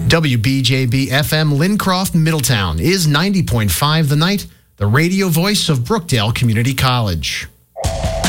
WBJB FM Lincroft, Middletown is 90.5 The Night, the radio voice of Brookdale Community College.